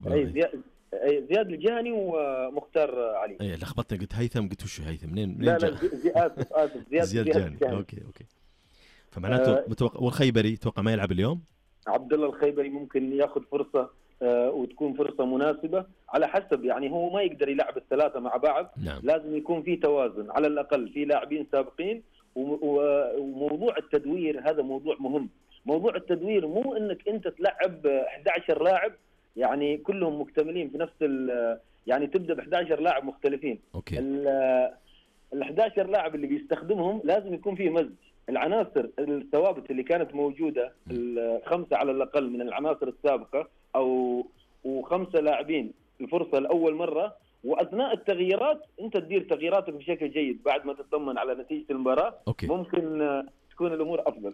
زياد الجهني ومختار علي. اي لخبطتني، قلت هيثم، قلت وش هيثم منين لا جاء؟ اسف زياد الجهني. اوكي فمعناته والخيبري توقع ما يلعب اليوم. عبد الله الخيبري ممكن ياخذ فرصه وتكون فرصة مناسبة على حسب، يعني هو ما يقدر يلعب الثلاثة مع بعض. نعم. لازم يكون في توازن، على الأقل في لاعبين سابقين. وموضوع التدوير هذا موضوع مهم. موضوع التدوير مو انك انت تلعب 11 لاعب يعني كلهم مكتملين في نفس يعني تبدأ ب 11 لاعب مختلفين. اوكي. ال 11 لاعب اللي بيستخدمهم لازم يكون فيه مزج. العناصر الثوابت اللي كانت موجودة الخمسة على الأقل من العناصر السابقة وخمسة لاعبين الفرصة لأول مرة، وأثناء التغييرات أنت تدير تغييراتك بشكل جيد بعد ما تطمن على نتيجة المباراة. أوكي. ممكن تكون الأمور أفضل.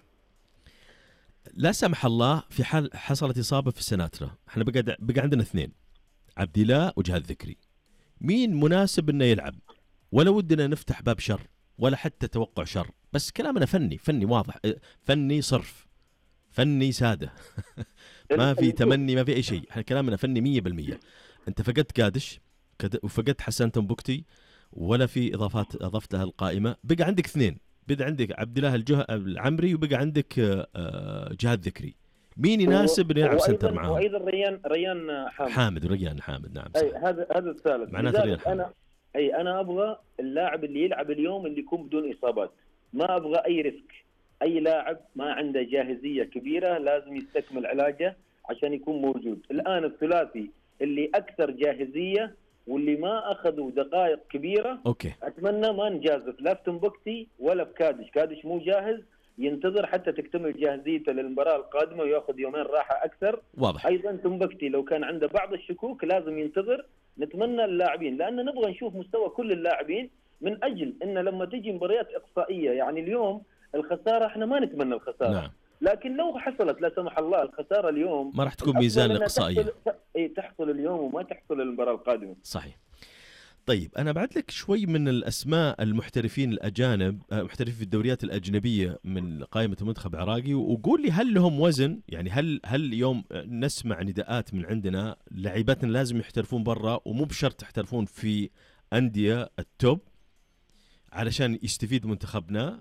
لا سمح الله في حال حصلت إصابة في السناترا، احنا بقى عندنا اثنين، عبد الله وجهاد ذكري، مين مناسب انه يلعب؟ ولا ودنا نفتح باب شر ولا حتى توقع شر، بس كلامنا فني واضح، فني صرف، فني سادة. ما في تمني، ما في أي شيء، احنا كلامنا فني 100%. أنت فقدت قادش وفقدت حسن تنبكتي، ولا في إضافات أضفتها القائمة. بقى عندك اثنين، بقى عندك عبد الله العمري وبقى عندك جهاد ذكري. مين يناسب انه يلعب سنتر معاهم؟ وايضا ريان حامد. ريان حامد. نعم صحيح. هذا الثالث. معناته ريان حامد. انا ابغى اللاعب اللي يلعب اليوم اللي يكون بدون اصابات، ما ابغى اي ريسك. اي لاعب ما عنده جاهزيه كبيره لازم يستكمل علاجه عشان يكون موجود. الان الثلاثي اللي اكثر جاهزيه واللي ما اخذوا دقائق كبيره، أوكي. اتمنى ما نجازف لا في تنبكتي ولا في كادش مو جاهز، ينتظر حتى تكتمل جاهزيته للمباراه القادمه وياخذ يومين راحه اكثر. واضح. ايضا تنبكتي لو كان عنده بعض الشكوك لازم ينتظر. نتمنى اللاعبين، لان نبغى نشوف مستوى كل اللاعبين، من اجل ان لما تجي مباريات اقصائيه، يعني اليوم الخساره احنا ما نتمنى الخساره. نعم. لكن لو حصلت لا سمح الله الخساره اليوم، ما راح تكون ميزان الاقصائيه. تحصل اليوم وما تحصل المباراه القادمه. صحيح. طيب أنا بعد لك شوي من الأسماء المحترفين الأجانب، محترفين في الدوريات الأجنبية من قائمة المنتخب العراقي، وقول لي هل لهم وزن؟ يعني هل يوم نسمع نداءات من عندنا لعيبتنا لازم يحترفون برا ومو بشرط يحترفون في أندية التوب علشان يستفيد منتخبنا؟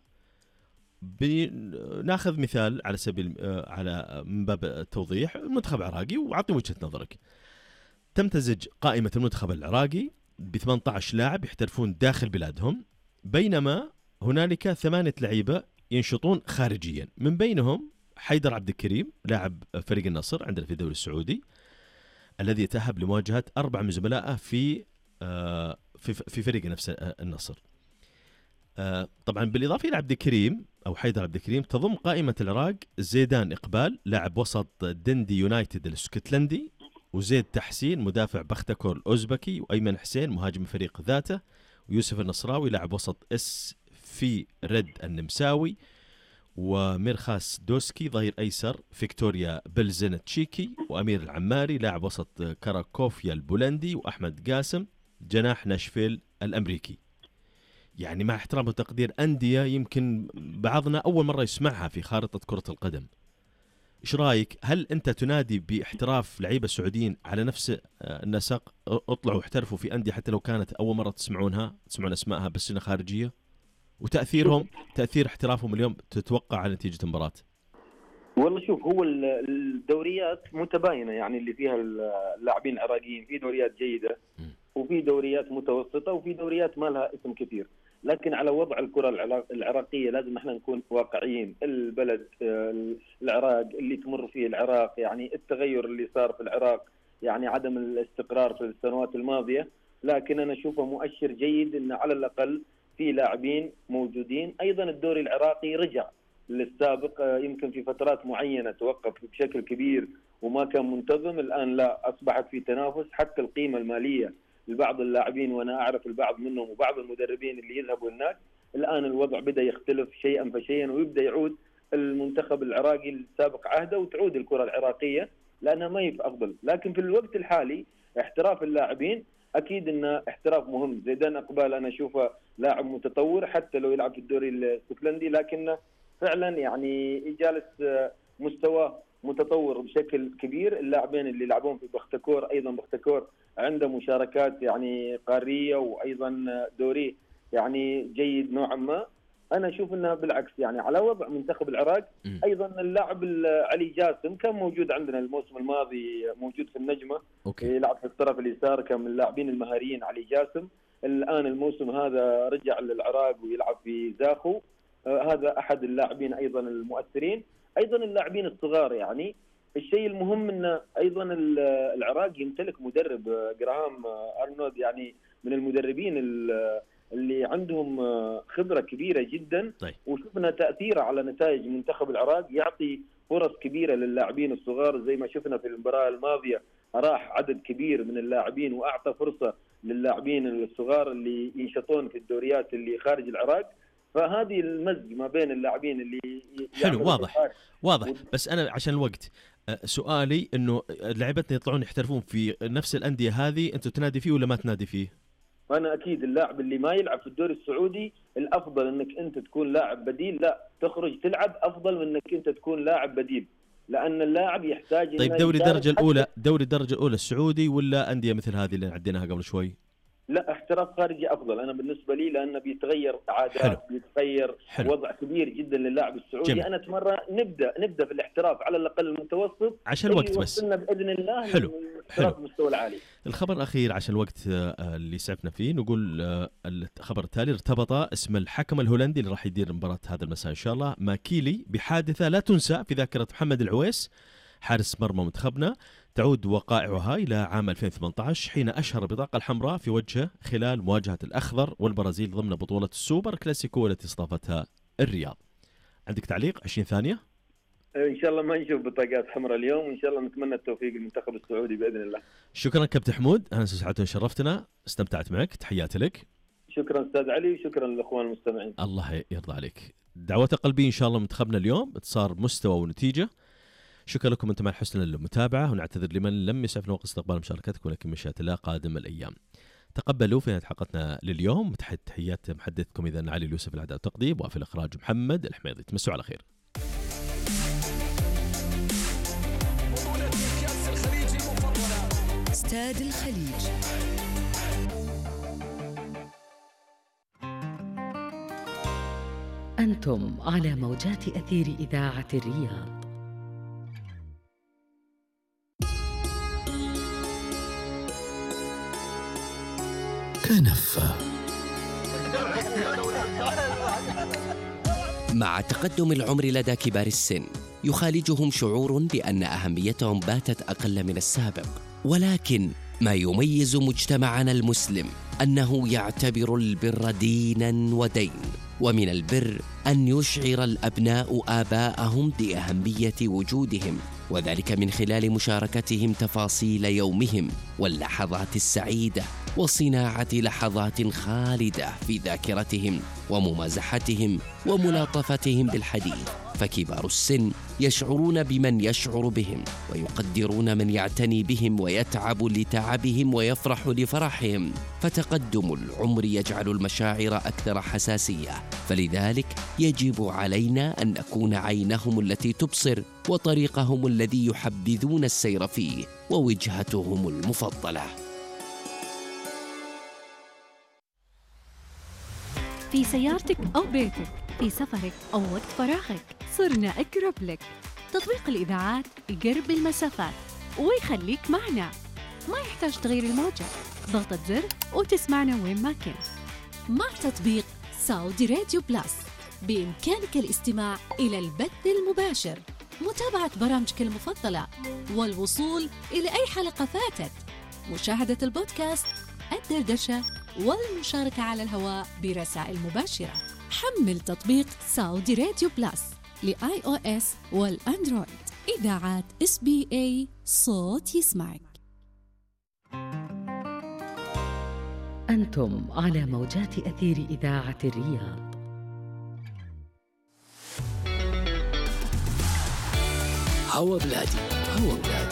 ناخذ مثال على سبيل على من باب التوضيح، المنتخب العراقي، وعطي وجهة نظرك. تمتزج قائمة المنتخب العراقي ب 18 لاعب يحترفون داخل بلادهم، بينما هنالك 8 لعيبة ينشطون خارجيا، من بينهم حيدر عبد الكريم لاعب فريق النصر عندنا في الدوري السعودي، الذي يتأهب لمواجهة 4 من زملائه في فريق نفس النصر. طبعا بالإضافة إلى عبد الكريم أو حيدر عبد الكريم، تضم قائمة العراق زيدان إقبال لاعب وسط دندي يونايتد الاسكتلندي، وزيد تحسين مدافع بختكور الأوزبكي، وأيمن حسين مهاجم فريق ذاته، ويوسف النصراوي لاعب وسط في رد النمساوي، وميرخاس دوسكي ظهير أيسر فيكتوريا بلزن تشيكي، وأمير العماري لاعب وسط كاراكوفيا البولندي، وأحمد قاسم جناح ناشفيل الأمريكي. يعني مع احترام وتقدير أندية يمكن بعضنا أول مرة يسمعها في خارطة كرة القدم. إيش رأيك؟ هل أنت تنادي باحتراف لعيبة سعوديين على نفس النسق؟ اطلعوا احترفوا في أندية حتى لو كانت أول مرة تسمعون أسمائها بس إنها خارجية، وتأثيرهم تأثير احترافهم اليوم تتوقع على نتيجة المباراة؟ والله شوف، هو الدوريات متباينة، يعني اللي فيها اللاعبين العراقيين، في دوريات جيدة وفي دوريات متوسطة وفي دوريات ما لها اسم كثير. لكن على وضع الكرة العراقية لازم احنا نكون واقعيين. البلد العراق اللي تمر فيه العراق، يعني التغير اللي صار في العراق، يعني عدم الاستقرار في السنوات الماضية، لكن أنا أشوفه مؤشر جيد إن على الأقل في لاعبين موجودين. أيضا الدوري العراقي رجع للسابق، يمكن في فترات معينة توقف بشكل كبير وما كان منتظم، الآن لا، أصبحت في تنافس. حتى القيمة المالية لبعض اللاعبين، وأنا أعرف البعض منهم وبعض المدربين اللي يذهبوا هناك، الآن الوضع بدأ يختلف شيئا فشيئا، ويبدأ يعود المنتخب العراقي السابق عهده، وتعود الكرة العراقية لأنها ما هي أفضل. لكن في الوقت الحالي احتراف اللاعبين أكيد إنه احتراف مهم. زيدان إقبال أنا أشوفه لاعب متطور حتى لو يلعب في الدوري الاسكتلندي، لكنه فعلا يعني جالس مستواه متطور بشكل كبير. اللاعبين اللي يلعبون في بختكور، ايضا بختكور عنده مشاركات يعني قاريه وايضا دوري يعني جيد نوعا ما. انا اشوف انها بالعكس يعني على وضع منتخب العراق. ايضا اللاعب علي جاسم كان موجود عندنا الموسم الماضي، موجود في النجمه، يلعب في الطرف اليسار، كان من اللاعبين المهاريين علي جاسم. الان الموسم هذا رجع للعراق ويلعب في زاخو، هذا احد اللاعبين ايضا المؤثرين. ايضا اللاعبين الصغار يعني الشيء المهم ان ايضا العراق يمتلك مدرب جراهام ارنولد، يعني من المدربين اللي عندهم خبرة كبيرة جدا. طيب. وشفنا تأثيره على نتائج منتخب العراق، يعطي فرص كبيرة للاعبين الصغار زي ما شفنا في المباراة الماضية، راح عدد كبير من اللاعبين وأعطى فرصة للاعبين الصغار اللي ينشطون في الدوريات اللي خارج العراق. فهذه المزج ما بين اللاعبين اللي حلو، واضح. بس أنا عشان الوقت سؤالي إنه لعيبتنا يطلعون يحترفون في نفس الأندية هذه، أنت تنادي فيه ولا ما تنادي فيه؟ أنا أكيد اللاعب اللي ما يلعب في الدوري السعودي الأفضل أنك أنت تكون لاعب بديل، لا تخرج تلعب أفضل من أنك أنت تكون لاعب بديل، لأن اللاعب يحتاج. طيب دوري الدرجة الأولى السعودي ولا أندية مثل هذه اللي عديناها قبل شوي؟ لا، احتراف خارجي أفضل أنا بالنسبة لي، لأنه بيتغير عادات، بيتغير وضع كبير جدا للاعب السعودي. جميل. أنا أتمنى نبدأ في الاحتراف على الأقل المتوسط عشان الوقت بس بإذن الله. حلو. المستوى العالي. الخبر الأخير عشان الوقت اللي سعفنا فيه، نقول الخبر التالي: ارتبط اسم الحكم الهولندي اللي راح يدير مباراة هذا المساء إن شاء الله ماكيلي بحادثة لا تنسى في ذاكرة محمد العويس حارس مرمى منتخبنا، تعود وقائعها إلى عام 2018 حين أشهر بطاقة الحمراء في وجهه خلال مواجهة الأخضر والبرازيل ضمن بطولة السوبر كلاسيكو والتي استضافتها الرياض. عندك تعليق 20 ثانية؟ إن شاء الله ما نشوف بطاقات حمراء اليوم، وإن شاء الله نتمنى التوفيق للمنتخب السعودي بإذن الله. شكرا كابتن حمود، أنا سعدت شرفتنا، استمتعت معك، تحياتي لك. شكرا أستاذ علي، وشكرا للأخوان المستمعين. الله يرضى عليك. دعوة قلبي إن شاء الله منتخبنا اليوم صار مستوى ونتيجة. شكرا لكم أنتم على حسن المتابعة، ونعتذر لمن لم يسعفنا وقت استقبال مشاركتكم، ولكن مشيئة الله قادم الأيام. تقبلوا في نهاية حلقتنا لليوم. تحيات محدثكم إذا علي اليوسف الأعداء والتقديم، وفي الإخراج محمد الحميدي. تمسوا على خير. استاد الخليج. أنتم على موجات أثير إذاعة الرياض. كنفة. مع تقدم العمر لدى كبار السن يخالجهم شعور بأن أهميتهم باتت أقل من السابق، ولكن ما يميز مجتمعنا المسلم أنه يعتبر البر ديناً ودين، ومن البر أن يشعر الأبناء آباءهم بأهمية وجودهم، وذلك من خلال مشاركتهم تفاصيل يومهم واللحظات السعيدة، وصناعة لحظات خالدة في ذاكرتهم، وممازحتهم وملاطفتهم بالحديث. فكبار السن يشعرون بمن يشعر بهم، ويقدرون من يعتني بهم ويتعب لتعبهم ويفرح لفرحهم. فتقدم العمر يجعل المشاعر أكثر حساسية، فلذلك يجب علينا أن نكون عينهم التي تبصر، وطريقهم الذي يحبذون السير فيه، ووجهتهم المفضلة. في سيارتك أو بيتك، في سفرك أو وقت فراغك، صرنا أقرب لك. تطبيق الإذاعات يقرب المسافات ويخليك معنا، ما يحتاج تغيير الموجة، ضغطة زر وتسمعنا وين ما كنت. مع تطبيق سعودي راديو بلس بإمكانك الاستماع إلى البث المباشر، متابعة برامجك المفضلة، والوصول إلى أي حلقة فاتت، مشاهدة البودكاست، الدردشة، والمشاركة على الهواء برسائل مباشرة. حمل تطبيق سعودي راديو بلس لآي أو إس والأندرويد. إذاعات SBA، صوت يسمعك. أنتم على موجات أثير إذاعة الرياض. هوا بلادي، هوا بلادي.